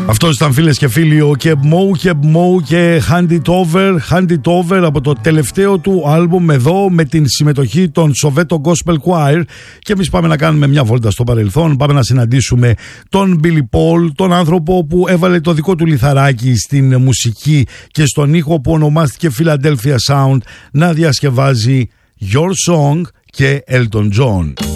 Αυτός ήταν, φίλες και φίλοι, ο Keb Mo και Hand It Over από το τελευταίο του άλμπουμ εδώ, με την συμμετοχή των Soweto Gospel Choir. Και εμείς πάμε να κάνουμε μια βόλτα στο παρελθόν. Πάμε να συναντήσουμε τον Billy Paul, τον άνθρωπο που έβαλε το δικό του λιθαράκι στην μουσική και στον ήχο που ονομάστηκε Philadelphia Sound, να διασκευάζει Your Song και Elton John.